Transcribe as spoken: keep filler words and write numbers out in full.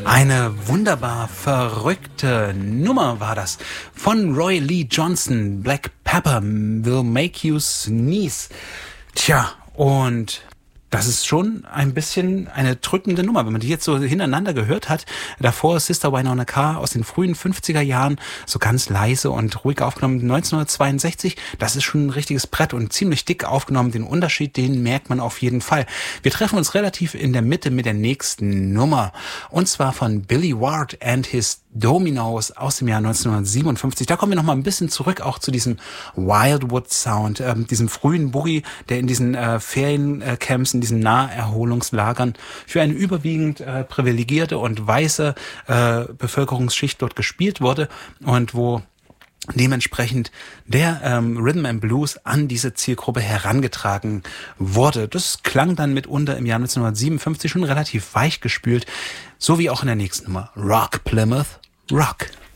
Eine wunderbar verrückte Nummer war das von Roy Lee Johnson. Black Pepper will make you sneeze. Tja, und das ist schon ein bisschen eine drückende Nummer, wenn man die jetzt so hintereinander gehört hat. Davor Sister Winona Carr aus den frühen fünfziger Jahren, so ganz leise und ruhig aufgenommen, neunzehnhundertzweiundsechzig. Das ist schon ein richtiges Brett und ziemlich dick aufgenommen. Den Unterschied, den merkt man auf jeden Fall. Wir treffen uns relativ in der Mitte mit der nächsten Nummer. Und zwar von Billy Ward and his Dominos aus dem Jahr neunzehnhundertsiebenundfünfzig. Da kommen wir noch mal ein bisschen zurück, auch zu diesem Wildwood Sound, äh, diesem frühen Boogie, der in diesen äh, Feriencamps, in diesen Naherholungslagern für eine überwiegend äh, privilegierte und weiße äh, Bevölkerungsschicht dort gespielt wurde und wo dementsprechend der ähm, Rhythm and Blues an diese Zielgruppe herangetragen wurde. Das klang dann mitunter im Jahr neunzehnhundertsiebenundfünfzig schon relativ weich gespült, so wie auch in der nächsten Nummer. Rock Plymouth Rock.